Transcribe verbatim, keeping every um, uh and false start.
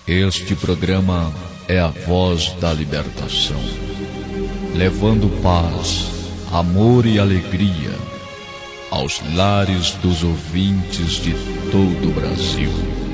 Este programa é a voz da libertação, levando paz, amor e alegria aos lares dos ouvintes de todo o Brasil.